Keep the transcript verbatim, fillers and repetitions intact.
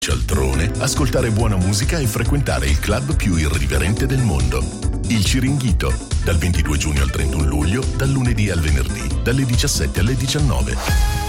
cialtrone, ascoltare buona musica e frequentare il club più irriverente del mondo. Il Ciringhito, dal ventidue giugno al trentuno luglio, dal lunedì al venerdì, dalle diciassette alle diciannove.